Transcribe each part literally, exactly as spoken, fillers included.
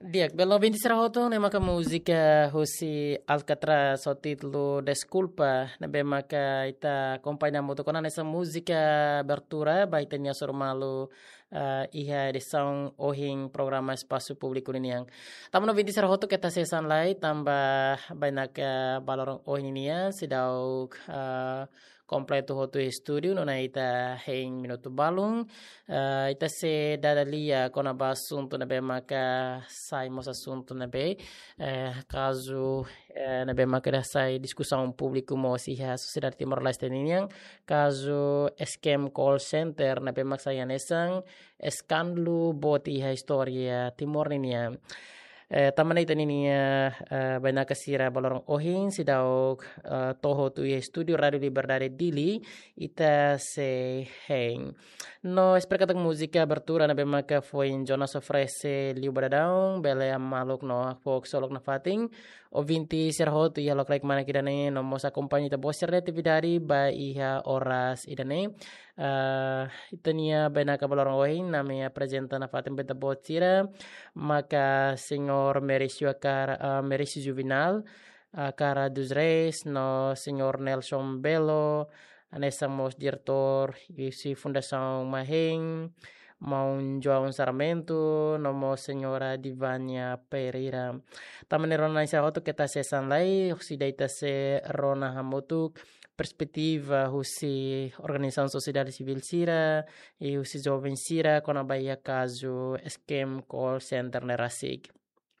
Diak, bello venti serahoto ne maka musica husi Alcatraz so titolo Desculpa ne be maka ita acompanhamos to kona nessa música abertura ba ita nia sormalu uh, iha de song ohing programa espaço público niniang. Tamo no venti serahoto kita sesan lai tambah banyak uh, balorong ohing nia sidau uh, completo hotu studio nona ita heng minuto balung uh, ita se dadalia kona basunto na be maka sai mos assunto na be eh, caso eh, na be maka da sai discussão público mo si ha sociedade Timor Leste niniang caso esquem call center na be maka saya nesang escândalo boti ha historia Timor niniang Eh, taman ita nini uh, banyak kasira balorong ohin sidau uh, toho tu ye studio radio liberdade dili ita se heng no espera katang musika abertura na bemaka foi Jonas ofrece liu badadaung bele amaluk no fok solok na fating o vinti serho tu ya lok like mana kidane no mos acompanha ita boser atividade ba iha oras idane uh, itania banyak balorong ohin namanya presenta na fating beta botira maka senhor Mericio Cara, uh, Mericio Juvenal, uh, Cara dos Reis, no senhor Nelson Belo, nessa mos diretor e si Fundação Maheng, Mão João Sarmento, no mo senhora Divania Pereira. Tamane rona isa hoto kita sesan lai, si daita se rona hamutuk perspectiva husi organização sociedade civil sira e husi jovem sira kona bahia caso esquem call center nerasig.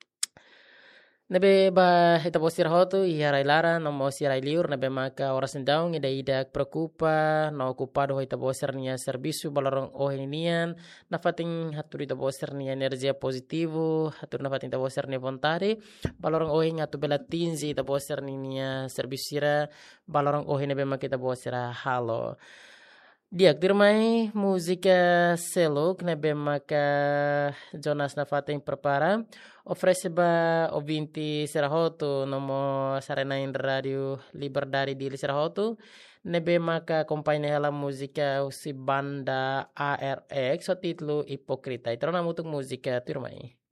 Nebe ba ita posir hotu iharai lara no mo sirai liur nebe maka oras daung ida ida preocupa no ocupado ita posir nia serviço balorong ohinian na fating hatur ita posir nia energia positivo hatur na fating ita posir nia vontade balorong ohin atu bela tinzi ita posir nia serviço sira balorong ohin nebe maka ita posir halo. Diak dirmai música selok nebe maka Jonas na fating prepara oferece ba ouvinte Serahoto nomo sarena in radio Liberdade di Serahoto nebe maka acompanha ela música si banda A R X o título Hipocrita. Então na mutuk música turmai.